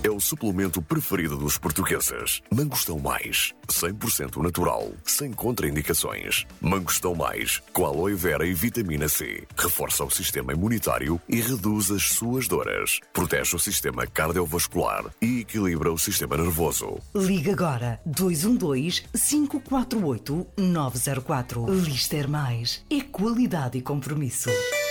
é o suplemento preferido dos portugueses. Mangostão Mais, 100% natural, sem contraindicações. Mangostão Mais, com aloe vera e vitamina C. Reforça o sistema imunitário e reduz as suas dores. Protege o sistema cardiovascular e equilibra o sistema nervoso. Liga agora 212-548-904. Lister Mais é qualidade e compromisso.